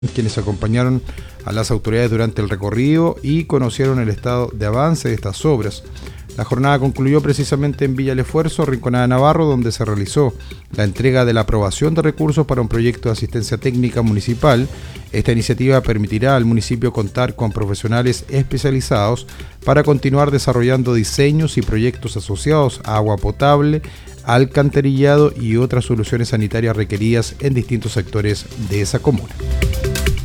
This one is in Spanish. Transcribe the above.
quienes acompañaron a las autoridades durante el recorrido y conocieron el estado de avance de estas obras. La jornada concluyó precisamente en Villa El Esfuerzo, Rinconada Navarro, donde se realizó la entrega de la aprobación de recursos para un proyecto de asistencia técnica municipal. Esta iniciativa permitirá al municipio contar con profesionales especializados para continuar desarrollando diseños y proyectos asociados a agua potable, alcantarillado y otras soluciones sanitarias requeridas en distintos sectores de esa comuna.